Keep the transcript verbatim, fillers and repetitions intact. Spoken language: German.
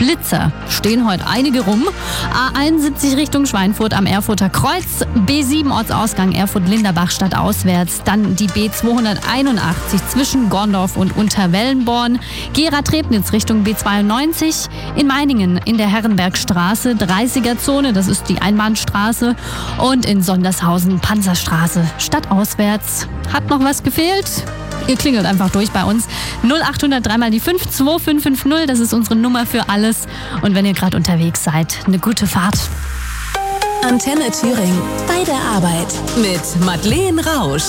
Blitzer stehen heute einige rum. A einundsiebzig Richtung Schweinfurt am Erfurter Kreuz, B sieben Ortsausgang Erfurt-Linderbach stadtauswärts, dann die B zweihunderteinundachtzig zwischen Gorndorf und Unterwellenborn, Gera-Trebnitz Richtung B zweiundneunzig, in Meiningen in der Herrenbergstraße, dreißiger-Zone, das ist die Einbahnstraße, und in Sondershausen Panzerstraße stadtauswärts. Hat noch was gefehlt? Ihr klingelt einfach durch bei uns. null acht null null drei mal die fünf zwei fünf fünf null, das ist unsere Nummer für alles. Und wenn ihr gerade unterwegs seid, eine gute Fahrt. Antenne Thüringen. Bei der Arbeit. Mit Madeleine Rausch.